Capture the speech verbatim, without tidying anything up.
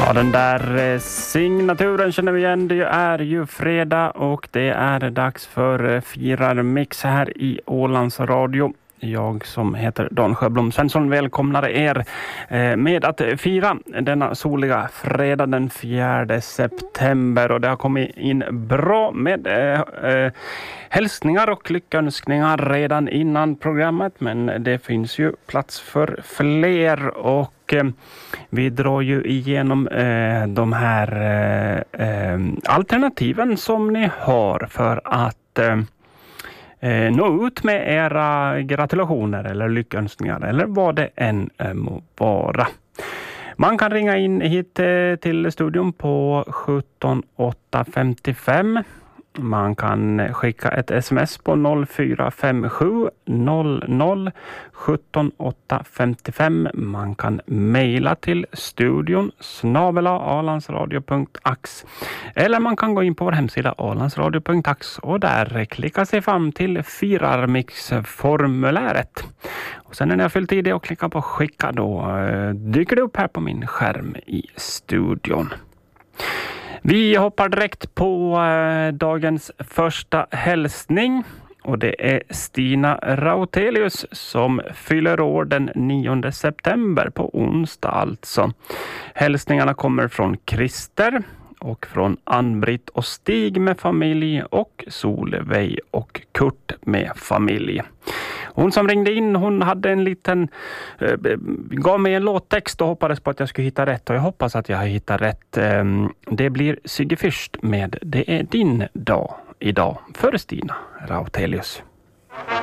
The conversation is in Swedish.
Ja, den där eh, signaturen känner vi igen. Det är ju fredag och det är dags för eh, firarmix här i Ålands Radio. Jag som heter Dan Sjöblom Svensson välkomnar er eh, med att fira denna soliga fredag den fjärde september. Och det har kommit in bra med eh, eh, hälsningar och lyckönskningar redan innan programmet. Men det finns ju plats för fler och eh, vi drar ju igenom eh, de här eh, eh, alternativen som ni har för att eh, Eh, nå ut med era gratulationer eller lyckönskningar eller vad det än eh, må vara. Man kan ringa in hit eh, till studion på sjutton åtta femtiofem. Man kan skicka ett sms på noll fyra fem sju noll noll sjutton åtta femtiofem. Man kan mejla till studion snabel-a alandsradio punkt ax eller man kan gå in på vår hemsida alandsradio punkt ax och där klicka sig fram till firarmix-formuläret. Och sen när ni har fyllt i det och klickar på skicka då eh, dyker det upp här på min skärm i studion. Vi hoppar direkt på eh, dagens första hälsning och det är Stina Rautelius som fyller år den nionde september på onsdag alltså. Hälsningarna kommer från Christer och från Ann-Britt och Stig med familj och Solveig och Kurt med familj. Hon som ringde in, hon hade en liten, äh, gav mig en låttext och hoppades på att jag skulle hitta rätt och jag hoppas att jag har hittat rätt. Ähm, det blir Sigge Fürst med Det är din dag idag för Stina Rautelius.